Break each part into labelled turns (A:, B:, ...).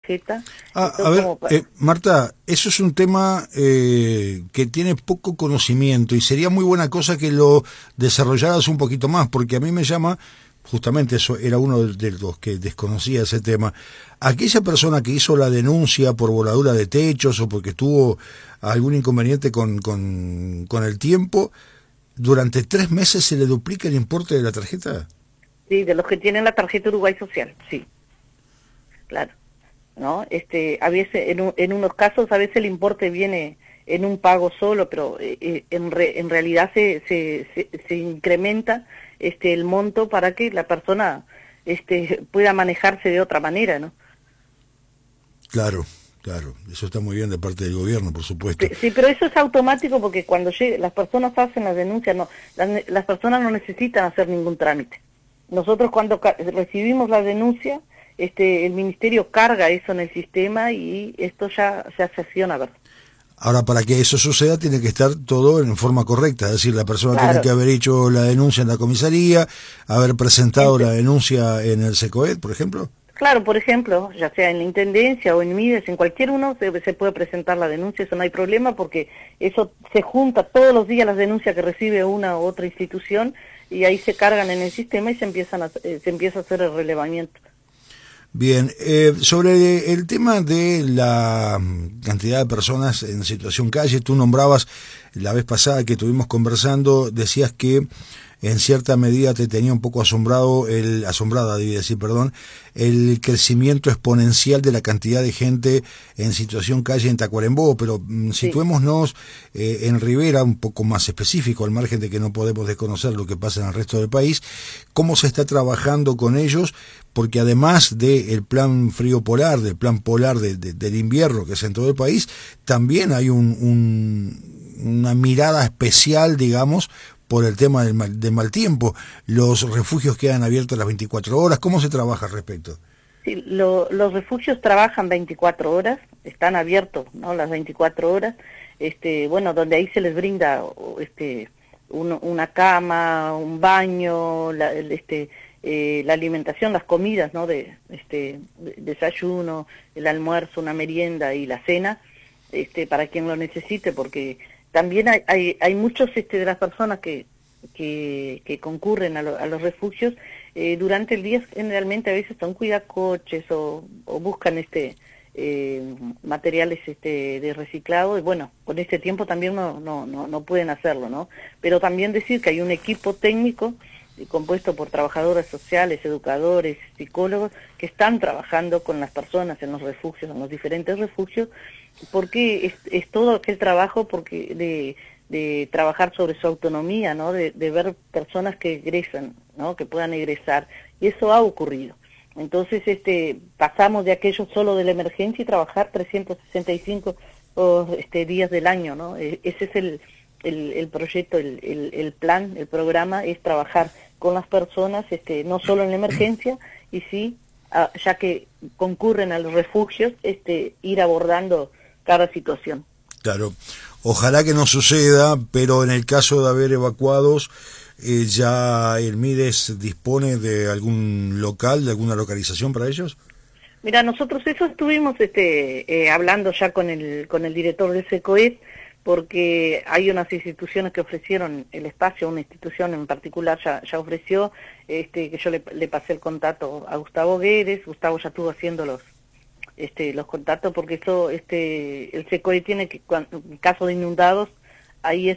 A: tarjeta.
B: A ver, Marta, eso es un tema que tiene poco conocimiento y sería muy buena cosa que lo desarrollaras un poquito más, porque a mí me llama, justamente eso era uno de los que desconocía ese tema, aquella persona que hizo la denuncia por voladura de techos o porque tuvo algún inconveniente con el tiempo, ¿durante 3 meses se le duplica el importe de la tarjeta?
A: Sí, de los que tienen la tarjeta Uruguay Social, sí, claro, ¿no? A veces, en unos casos, a veces el importe viene en un pago solo, pero en realidad se incrementa el monto para que la persona pueda manejarse de otra manera, ¿no?
B: Claro, eso está muy bien de parte del gobierno, por supuesto.
A: Sí, pero eso es automático porque cuando las personas hacen las denuncias, no, las personas no necesitan hacer ningún trámite. Nosotros cuando recibimos la denuncia, el ministerio carga eso en el sistema y esto ya se acciona, ¿verdad?
B: Ahora, para que eso suceda, tiene que estar todo en forma correcta, es decir, la persona
A: Claro.
B: tiene que haber hecho la denuncia en la comisaría, haber presentado la denuncia en el SECOED, por ejemplo.
A: Claro, por ejemplo, ya sea en la Intendencia o en Mides, en cualquier uno se puede presentar la denuncia, eso no hay problema porque eso se junta todos los días las denuncias que recibe una u otra institución y ahí se cargan en el sistema y se empieza a hacer el relevamiento.
B: Bien, sobre el tema de la cantidad de personas en situación calle, tú nombrabas la vez pasada que estuvimos conversando, decías que en cierta medida te tenía un poco asombrada, debí decir, perdón, el crecimiento exponencial de la cantidad de gente en situación calle en Tacuarembó, pero situémonos en Rivera, un poco más específico, al margen de que no podemos desconocer lo que pasa en el resto del país, cómo se está trabajando con ellos, porque además del plan frío polar, del plan polar del invierno que es en todo el país, también hay una mirada especial, digamos, por el tema del mal tiempo. Los refugios quedan abiertos las 24 horas. ¿Cómo se trabaja al respecto?
A: Sí, los refugios trabajan 24 horas, están abiertos, ¿no? Las 24 horas, bueno, donde ahí se les brinda una cama, un baño, la alimentación, las comidas, ¿no? Desayuno, el almuerzo, una merienda y la cena, para quien lo necesite, porque también hay muchos de las personas que concurren a los refugios durante el día, generalmente a veces son cuidacoches o buscan materiales de reciclado y bueno, con este tiempo también no pueden hacerlo, ¿no? Pero también decir que hay un equipo técnico compuesto por trabajadoras sociales, educadores, psicólogos, que están trabajando con las personas en los refugios, en los diferentes refugios, porque es todo aquel trabajo de trabajar sobre su autonomía, ¿no? De ver personas que egresan, ¿no? Que puedan egresar, y eso ha ocurrido. Entonces, pasamos de aquello solo de la emergencia y trabajar 365 días del año, ¿no? Ese es el proyecto, el plan, el programa, es trabajar con las personas, no solo en la emergencia, y sí, ya que concurren a los refugios, ir abordando cada situación.
B: Claro, ojalá que no suceda, pero en el caso de haber evacuados, ¿ya el Mides dispone de algún local, de alguna localización para ellos?
A: Mira, nosotros eso estuvimos hablando ya con el director de SECOED, porque hay unas instituciones que ofrecieron el espacio, una institución en particular ya ofreció, que yo le pasé el contacto a Gustavo Guedes. Gustavo ya estuvo haciendo los contactos, porque eso el SECOED tiene que, en caso de inundados, ahí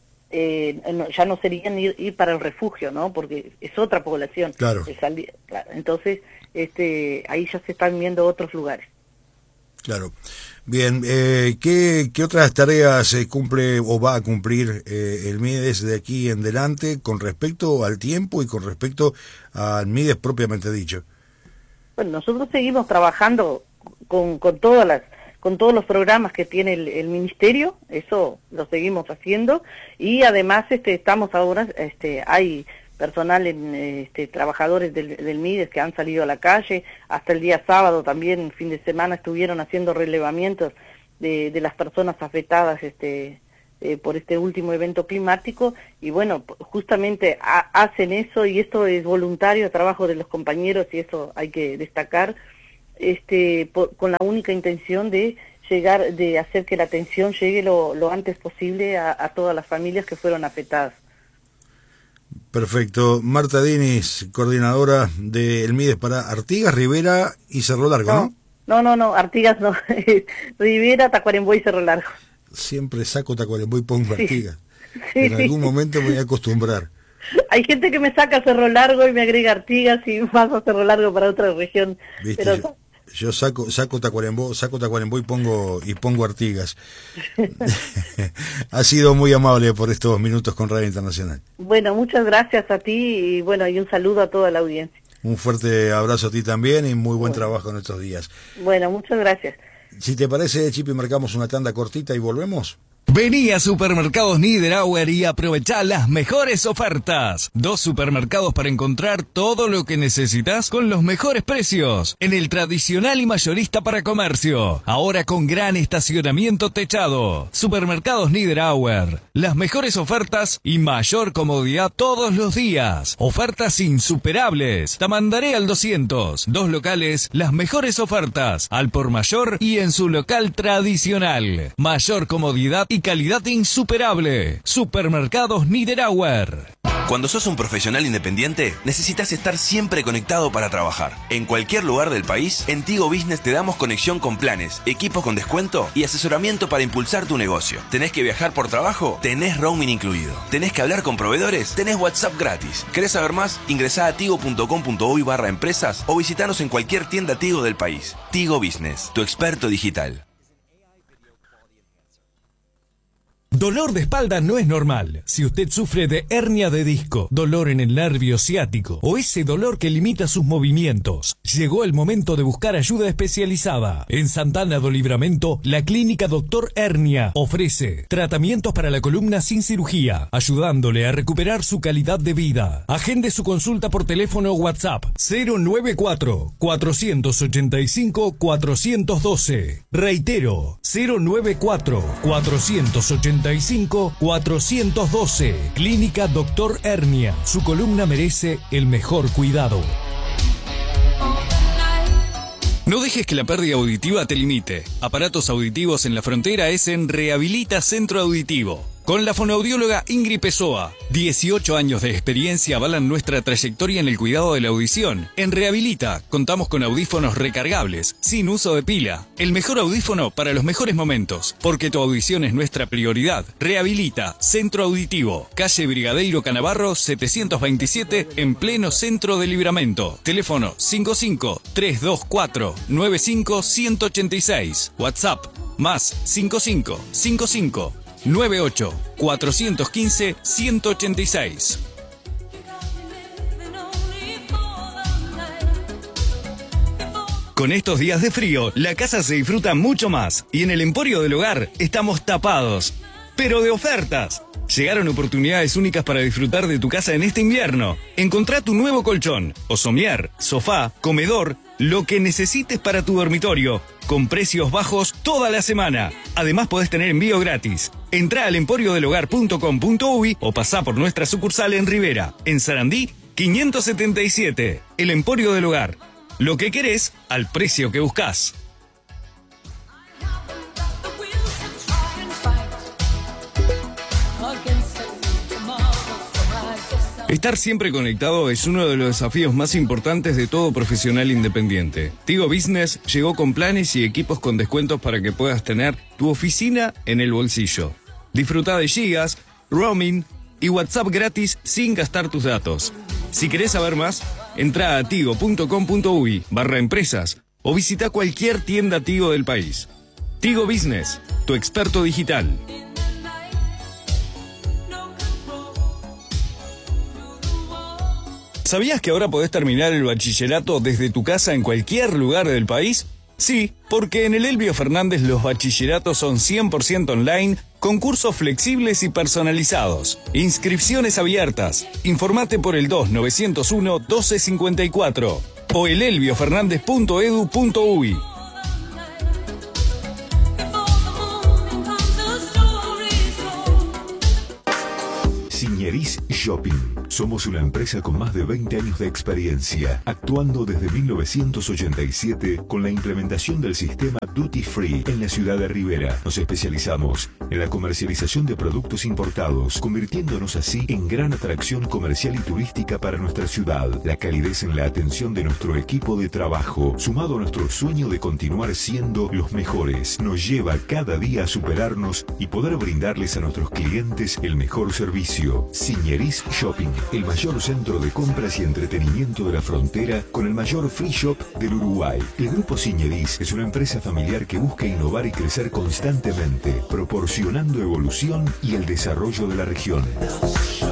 A: ya no serían ir para el refugio, ¿no? Porque es otra población.
B: Claro.
A: Claro. Entonces, ahí ya se están viendo otros lugares.
B: Claro. Bien, ¿qué otras tareas cumple o va a cumplir el Mides de aquí en adelante con respecto al tiempo y con respecto al Mides propiamente dicho?
A: Bueno, nosotros seguimos trabajando con todos los programas que tiene el ministerio, eso lo seguimos haciendo, y además estamos ahora, hay personal trabajadores del Mides que han salido a la calle, hasta el día sábado también, fin de semana, estuvieron haciendo relevamientos de las personas afectadas por este último evento climático, y bueno, justamente hacen eso, y esto es voluntario, trabajo de los compañeros, y eso hay que destacar. con la única intención de hacer que la atención llegue lo antes posible a todas las familias que fueron afectadas.
B: Perfecto. Marta Diniz, coordinadora del MIDES para Artigas, Rivera y Cerro Largo, ¿no?
A: No, Artigas no. Rivera, Tacuarembó y Cerro Largo.
B: Siempre saco Tacuarembó y pongo
A: Sí.
B: Artigas.
A: Sí,
B: en algún momento me voy a acostumbrar.
A: Hay gente que me saca Cerro Largo y me agrega Artigas y paso a Cerro Largo para otra región.
B: ¿Viste?
A: Pero
B: Yo saco Tacuarembó y pongo Artigas. Ha sido muy amable por estos minutos con Radio Internacional.
A: bueno, muchas gracias a ti y bueno, y un saludo a toda la audiencia.
B: Un fuerte abrazo a ti también y muy buen trabajo en estos días.
A: Bueno, muchas gracias.
B: Si te parece, Chipi, marcamos una tanda cortita y volvemos.
C: Vení a Supermercados Niederauer y aprovechá las mejores ofertas. 2 supermercados para encontrar todo lo que necesitas con los mejores precios. En el tradicional y mayorista para comercio. Ahora con gran estacionamiento techado. Supermercados Niederauer. Las mejores ofertas y mayor comodidad todos los días. Ofertas insuperables. Tamandaré al 200. 2 locales, las mejores ofertas. Al por mayor y en su local tradicional. Mayor comodidad y calidad insuperable. Supermercados Niederauer.
D: Cuando sos un profesional independiente, necesitas estar siempre conectado para trabajar. En cualquier lugar del país, en Tigo Business te damos conexión con planes, equipos con descuento y asesoramiento para impulsar tu negocio. ¿Tenés que viajar por trabajo? Tenés roaming incluido. ¿Tenés que hablar con proveedores? Tenés WhatsApp gratis. ¿Querés saber más? Ingresá a tigo.com.uy/empresas o visitanos en cualquier tienda Tigo del país. Tigo Business, tu experto digital.
C: Dolor de espalda no es normal. Si usted sufre de hernia de disco, dolor en el nervio ciático o ese dolor que limita sus movimientos, llegó el momento de buscar ayuda especializada. En Santana do Livramento, la clínica Dr. Hernia ofrece tratamientos para la columna sin cirugía, ayudándole a recuperar su calidad de vida. Agende su consulta por teléfono o WhatsApp 094-485-412. Reitero, 094-485-412. Clínica Dr. Hernia. Su columna merece el mejor cuidado. No dejes que la pérdida auditiva te limite. Aparatos auditivos en la frontera es en Rehabilita Centro Auditivo. Con la fonoaudióloga Ingrid Pessoa. 18 años de experiencia avalan nuestra trayectoria en el cuidado de la audición. En Rehabilita contamos con audífonos recargables, sin uso de pila. El mejor audífono para los mejores momentos, porque tu audición es nuestra prioridad. Rehabilita Centro Auditivo. Calle Brigadeiro Canavarro 727, en pleno centro de Livramento. Teléfono 55-324-95186. WhatsApp más 5555 98 415 186. Con estos días de frío, la casa se disfruta mucho más y en el Emporio del Hogar estamos tapados, pero de ofertas. Llegaron oportunidades únicas para disfrutar de tu casa en este invierno. Encontrá tu nuevo colchón, o somier, sofá, comedor, lo que necesites para tu dormitorio, con precios bajos toda la semana. Además podés tener envío gratis. Entrá al emporiodelhogar.com.uy o pasá por nuestra sucursal en Rivera, en Sarandí 577. El Emporio del Hogar. Lo que querés al precio que buscás. Estar siempre conectado es uno de los desafíos más importantes de todo profesional independiente. Tigo Business llegó con planes y equipos con descuentos para que puedas tener tu oficina en el bolsillo. Disfruta de gigas, roaming y WhatsApp gratis sin gastar tus datos. Si querés saber más, entra a tigo.com.uy/empresas o visita cualquier tienda Tigo del país. Tigo Business, tu experto digital. ¿Sabías que ahora podés terminar el bachillerato desde tu casa en cualquier lugar del país? Sí, porque en el Elbio Fernández los bachilleratos son 100% online, con cursos flexibles y personalizados. Inscripciones abiertas. Informate por el 2901-1254 o elelbiofernández.edu.uy.
E: Siñeris Shopping. Somos una empresa con más de 20 años de experiencia, actuando desde 1987 con la implementación del sistema Duty Free en la ciudad de Rivera. Nos especializamos en la comercialización de productos importados, convirtiéndonos así en gran atracción comercial y turística para nuestra ciudad. La calidez en la atención de nuestro equipo de trabajo, sumado a nuestro sueño de continuar siendo los mejores, nos lleva cada día a superarnos y poder brindarles a nuestros clientes el mejor servicio. Siñeris Shopping, el mayor centro de compras y entretenimiento de la frontera, con el mayor free shop del Uruguay. El Grupo Siñeris es una empresa familiar que busca innovar y crecer constantemente, proporcionando evolución y el desarrollo de la región.